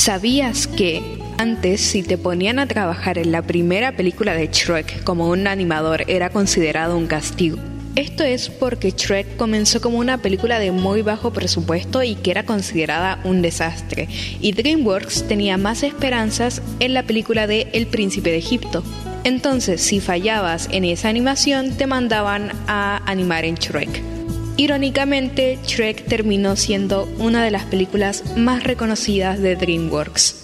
¿Sabías que antes, si te ponían a trabajar en la primera película de Shrek como un animador, era considerado un castigo? Esto es porque Shrek comenzó como una película de muy bajo presupuesto y que era considerada un desastre, y DreamWorks tenía más esperanzas en la película de El Príncipe de Egipto. Entonces, si fallabas en esa animación, te mandaban a animar en Shrek. Irónicamente, Shrek terminó siendo una de las películas más reconocidas de DreamWorks.